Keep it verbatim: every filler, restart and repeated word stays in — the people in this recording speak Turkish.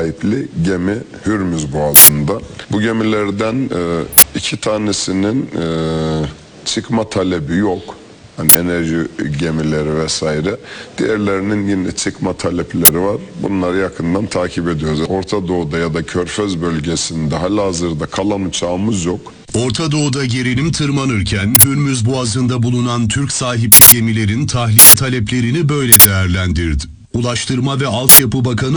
sahipli gemi Hürmüz Boğazı'nda. Bu gemilerden e, iki tanesinin e, çıkma talebi yok. Hani enerji gemileri vesaire. Diğerlerinin yine çıkma talepleri var. Bunları yakından takip ediyoruz. Orta Doğu'da ya da Körfez bölgesinde halihazırda kalan uçağımız yok. Orta Doğu'da gerilim tırmanırken Hürmüz Boğazı'nda bulunan Türk sahipli gemilerin tahliye taleplerini böyle değerlendirdi. Ulaştırma ve Altyapı Bakanı